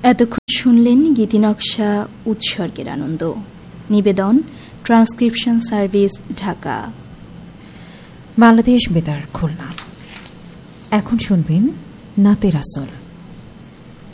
এতক্ষণ শুনলেন গীতিনকশা উৎসর্গের আনন্দ। নিবেদন ট্রান্সক্রিপশন সার্ভিস, ঢাকা। বাংলাদেশ বেতার, খুলনা। এখন শুনবেন নাতে রাসূল।